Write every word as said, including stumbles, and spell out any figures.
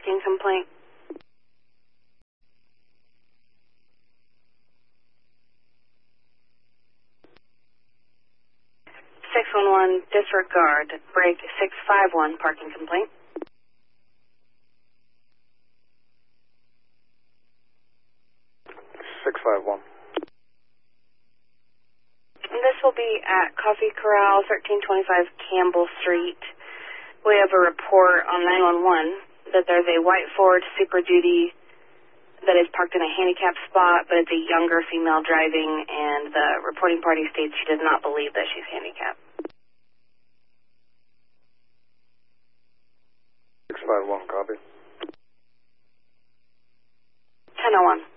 parking complaint. six one one, disregard, break six five one, parking complaint. six five one. This will be at Coffee Corral, thirteen twenty-five Campbell Street. We have a report on nine one one that there's a white Ford Super Duty that is parked in a handicapped spot, but it's a younger female driving, and the reporting party states she does not believe that she's handicapped. six five one, copy. ten oh one.